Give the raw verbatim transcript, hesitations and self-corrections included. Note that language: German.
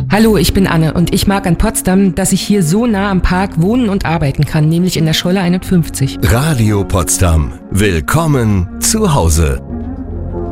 Hallo, ich bin Anne und ich mag an Potsdam, dass ich hier so nah am Park wohnen und arbeiten kann, nämlich in der Scholle einundfünfzig. Radio Potsdam. Willkommen zu Hause.